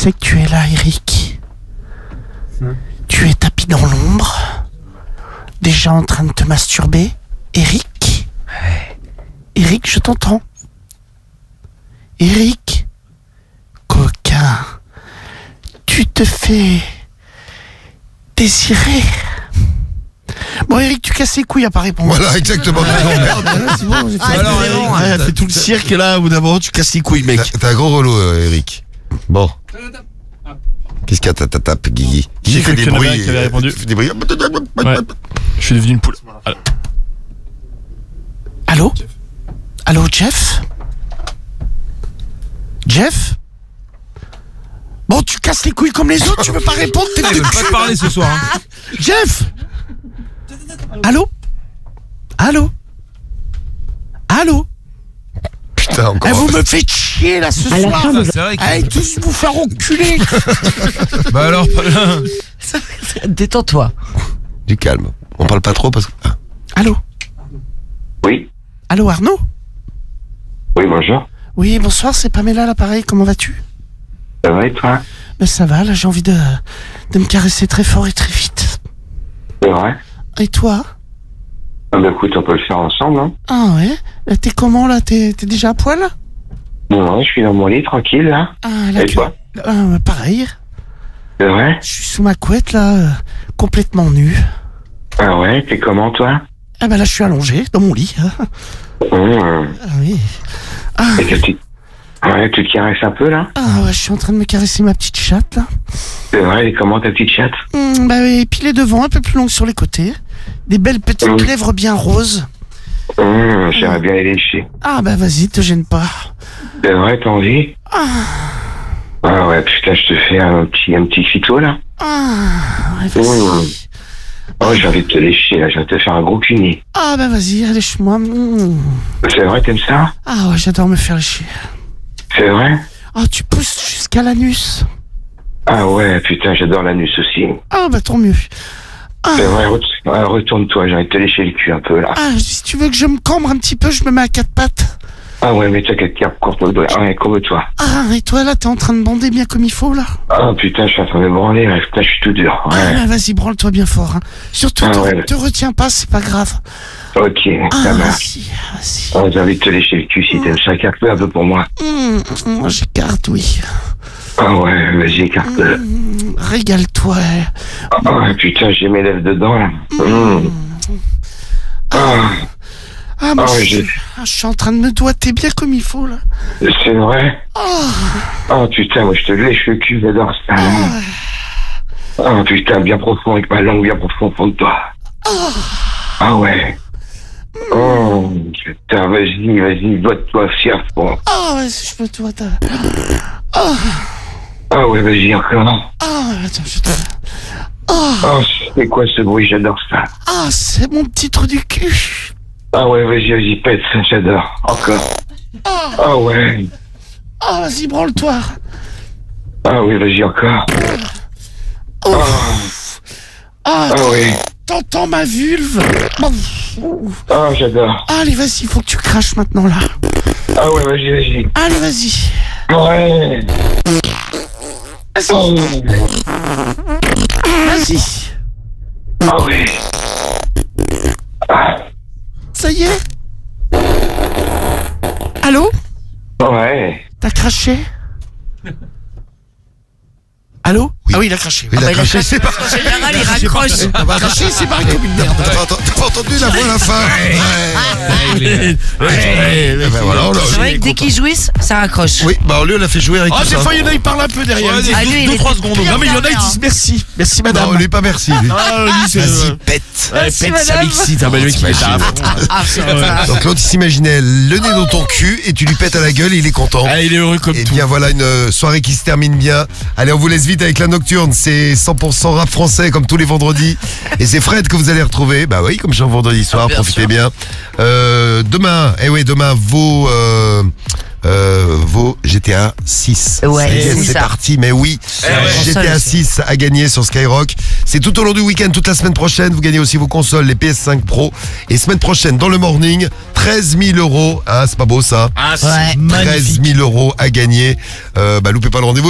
sais que tu es là, Eric. Tu es tapis dans l'ombre, déjà en train de te masturber. Eric, Eric, je t'entends. Eric, coquin, tu te fais désirer. Bon, Eric, tu casses les couilles à pas répondre. Voilà, exactement. C'est bon, j'ai fait. Alors, Eric, fait tout le cirque là, au bout d'un moment, tu casses les couilles, mec. T'as un gros relou, Eric. Bon. Qu'est-ce qu'il y a, tape, Guigui? J'ai fait cru des qu'il y en avait bruits. un qui avait répondu. Fait des bruits. Ouais. Je suis devenu une poule. Allô? Allô, Jeff? Jeff? Bon, tu casses les couilles comme les autres, tu veux pas répondre, t'es Je de veux pas cul. te parler ce soir. Hein. Jeff? Allô? Allô? Allô? Putain, encore. Eh, vous me faites chier là ce soir. C'est vrai que... Allez tous vous faire enculer. Bah alors, pas bien. Détends-toi. Du calme. On parle pas trop parce que. Ah. Allô? Oui, Allô, Arnaud? oui, bonjour. Oui, bonsoir, c'est Pamela l'appareil, comment vas-tu? Ça va et toi? Ben ça va, là j'ai envie de me caresser très fort et très vite. C'est vrai? Et toi? Ah bah écoute, on peut le faire ensemble, hein? Ah ouais? T'es comment là? T'es déjà à poil? Non, non, je suis dans mon lit, tranquille, là. Ah, là, Et toi? pareil. C'est vrai? Je suis sous ma couette là, complètement nu. Ah ouais, t'es comment, toi? Ah ben là je suis allongé dans mon lit. Hein. Mmh. Ah oui. Ah, Et ouais, tu te caresses un peu, là? ah ouais, je suis en train de me caresser ma petite chatte là. C'est vrai, et comment ta petite chatte? Bah oui, et puis les devants un peu plus longues sur les côtés. Des belles petites lèvres bien roses. J'aimerais bien les lécher. Ah bah vas-y, te gêne pas. C'est vrai, t'as envie? Ah ouais, putain, je te fais un petit phyto, là. Ah, ouais, vas-y. Oh, j'ai envie de te lécher, là, j'ai envie de te faire un gros cuni. Ah bah vas-y, lèche-moi. C'est vrai, t'aimes ça? Ah ouais, j'adore me faire lécher. C'est vrai? Ah, tu pousses jusqu'à l'anus. Ah ouais, putain, j'adore l'anus aussi. Ah bah tant mieux. Ah, C'est vrai, retourne-toi, j'ai envie de te lécher le cul un peu, là. ah, si tu veux que je me cambre un petit peu, je me mets à quatre pattes. Ah ouais, mais t'as quelqu'un, courbe-toi. Ouais, courbe-toi. Ah, et toi là, t'es en train de bander bien comme il faut là. Ah putain, je suis en train de me branler, là. Putain, je suis tout dur. Ah Ouais. bah, vas-y, branle-toi bien fort. Hein. Surtout, Ah ouais. te retiens pas, c'est pas grave. Ok, Ah, ça marche. vas-y. Ah, j'ai envie de te lécher le cul si t'aimes ça. Écarte-le un peu pour moi. Moi j'écarte, oui. Ah ouais, vas-y, écarte-le. Régale-toi. Ah putain, j'ai mes lèvres dedans, là. Ah, Ah, moi, Ah, je suis en train de me doigter bien comme il faut là. c'est vrai? Ah putain, moi je te lèche le cul, j'adore ça. Ah putain, bien profond, avec ma langue bien profond au fond de toi. Ah ouais. Oh putain, vas-y, doigt-toi fier pour. Ah, vas-y, je peux te doigter. Ah ouais, vas-y, encore. Ah, attends, je te... Oh, c'est quoi ce bruit, j'adore ça. Ah, c'est mon petit trou du cul. Ah ouais, vas-y, pète, j'adore. Encore. Ah ouais. Ah, vas-y, branle-toi. Ah oui, vas-y, encore. Ah, Ah oui. t'entends ma vulve? Ah, j'adore. Allez, vas-y, faut que tu craches maintenant là. Ah ouais, vas-y. Allez, vas-y. Ouais. Oh. Vas-y. Ah oui. Ça y est? Allô? Ouais. T'as craché? Allô? Ah oui, il a craché. Il a craché, c'est pas. En général, il raccroche. Il a craché, c'est pareil comme une merde. T'as pas entendu la voix à la fin? Ouais. Ben voilà, on l'a- C'est vrai que dès qu'ils jouissent, ça raccroche. Oui, bah lui on l'a fait jouer avec Ah, tout des ça. fois, il y en a, ils parlent un peu derrière. Ouais, Ils disent, Ah, lui, il 2-3 était secondes. pire non, mais il y en a, ils pervers, disent merci. Merci, Non, madame. lui pas merci. Lui. Ah, lui, c'est... Vas-y, pète. Ouais, Merci, pète, ça madame. m'excite. Ah, bah, le mec, il est à fond. Ah, c'est ça. Donc l'autre il s'imaginait le nez dans ton cul et tu lui pètes à la gueule et il est content. Ah, il est heureux comme Et tout. bien voilà une soirée qui se termine bien. Allez, on vous laisse vite avec la Nocturne. C'est 100% rap français comme tous les vendredis. Et c'est Fred que vous allez retrouver. Bah oui, comme chaque vendredi soir, bien profitez sûr. bien. Demain, demain vos GTA 6. Ouais, Ça y est, c'est c'est ça. parti, mais oui. GTA console, 6 à gagner sur Skyrock. C'est tout au long du week-end, toute la semaine prochaine. Vous gagnez aussi vos consoles, les PS5 Pro. Et semaine prochaine, dans le morning, 13 000 euros. Ah, c'est pas beau ça. Ah, Ouais. 13 000 euros à gagner. Loupez pas le rendez-vous.